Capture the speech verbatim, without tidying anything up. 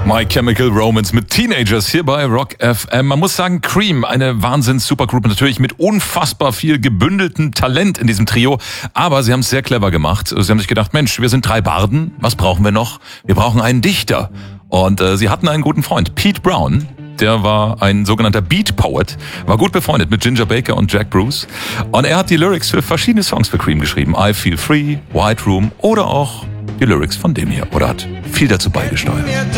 My Chemical Romance mit Teenagers hier bei Rock F M. Man muss sagen, Cream, eine Wahnsinns-Supergroup, natürlich mit unfassbar viel gebündeltem Talent in diesem Trio. Aber sie haben es sehr clever gemacht. Sie haben sich gedacht, Mensch, wir sind drei Barden, was brauchen wir noch? Wir brauchen einen Dichter. Und äh, sie hatten einen guten Freund, Pete Brown. Der war ein sogenannter Beat Poet, war gut befreundet mit Ginger Baker und Jack Bruce. Und er hat die Lyrics für verschiedene Songs für Cream geschrieben. I Feel Free, White Room oder auch die Lyrics von dem hier. Oder hat viel dazu beigesteuert.